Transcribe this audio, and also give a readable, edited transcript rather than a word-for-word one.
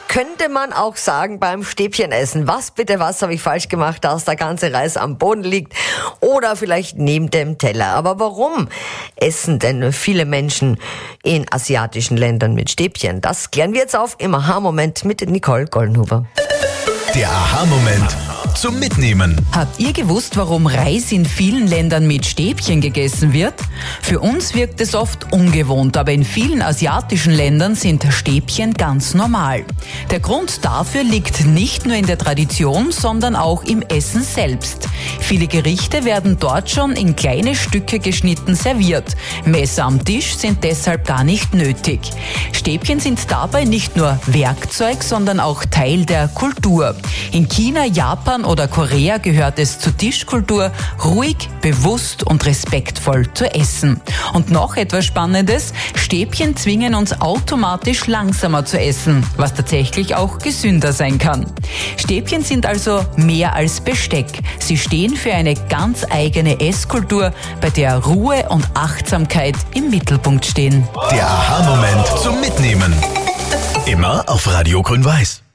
könnte man auch sagen beim Stäbchenessen. Was habe ich falsch gemacht, dass der ganze Reis am Boden liegt oder vielleicht neben dem Teller. Aber warum essen denn viele Menschen in asiatischen Ländern mit Stäbchen? Das klären wir jetzt auf im Aha-Moment mit Nicole Goldenhuber. Der Aha-Moment zum Mitnehmen. Habt ihr gewusst, warum Reis in vielen Ländern mit Stäbchen gegessen wird? Für uns wirkt es oft ungewohnt, aber in vielen asiatischen Ländern sind Stäbchen ganz normal. Der Grund dafür liegt nicht nur in der Tradition, sondern auch im Essen selbst. Viele Gerichte werden dort schon in kleine Stücke geschnitten serviert. Messer am Tisch sind deshalb gar nicht nötig. Stäbchen sind dabei nicht nur Werkzeug, sondern auch Teil der Kultur. In China, Japan oder Korea gehört es zur Tischkultur, ruhig, bewusst und respektvoll zu essen. Und noch etwas Spannendes, Stäbchen zwingen uns automatisch langsamer zu essen, was tatsächlich auch gesünder sein kann. Stäbchen sind also mehr als Besteck. Sie stehen für eine ganz eigene Esskultur, bei der Ruhe und Achtsamkeit im Mittelpunkt stehen. Der Aha-Moment zum Mitnehmen. Immer auf Radio Grün-Weiß.